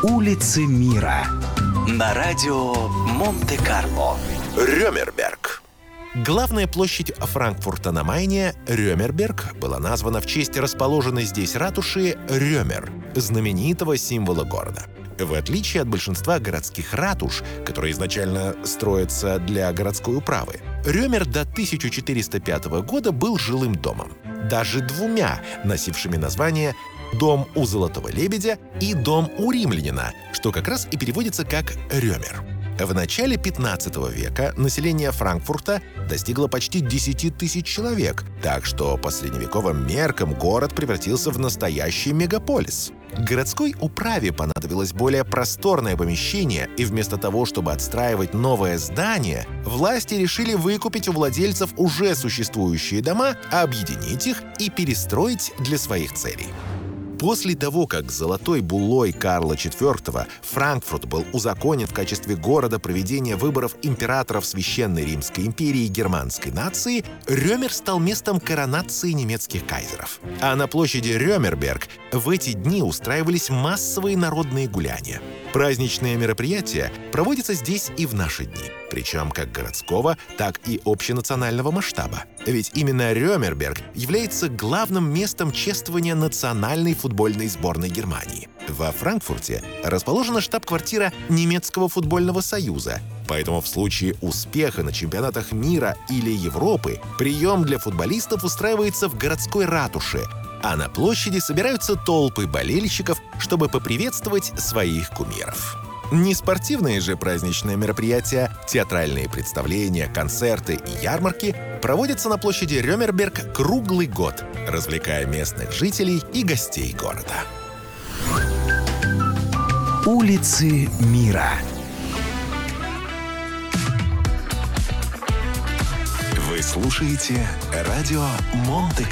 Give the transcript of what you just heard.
Улицы мира на радио Монте-Карло. Рёмерберг. Главная площадь Франкфурта на Майне, Рёмерберг, была названа в честь расположенной здесь ратуши Рёмер, знаменитого символа города. В отличие от большинства городских ратуш, которые изначально строятся для городской управы, Рёмер до 1405 года был жилым домом. Даже двумя, носившими название «Дом у Золотого лебедя» и «Дом у римлянина», что как раз и переводится как «Рёмер». В начале 15 века население Франкфурта достигло почти 10 тысяч человек, так что по средневековым меркам город превратился в настоящий мегаполис. Городской управе понадобилось более просторное помещение, и вместо того, чтобы отстраивать новое здание, власти решили выкупить у владельцев уже существующие дома, объединить их и перестроить для своих целей. После того, как Золотой буллой Карла IV Франкфурт был узаконен в качестве города проведения выборов императоров Священной Римской империи германской нации, Рёмер стал местом коронации немецких кайзеров. А на площади Рёмерберг в эти дни устраивались массовые народные гуляния. Праздничные мероприятия проводятся здесь и в наши дни, причем как городского, так и общенационального масштаба. Ведь именно Рёмерберг является главным местом чествования национальной футбольной сборной Германии. Во Франкфурте расположена штаб-квартира Немецкого футбольного союза, поэтому в случае успеха на чемпионатах мира или Европы прием для футболистов устраивается в городской ратуше, а на площади собираются толпы болельщиков, чтобы поприветствовать своих кумиров. Не спортивные же праздничные мероприятия, театральные представления, концерты и ярмарки проводятся на площади Рёмерберг круглый год, развлекая местных жителей и гостей города. Улицы мира. Вы слушаете радио Монте-Карло.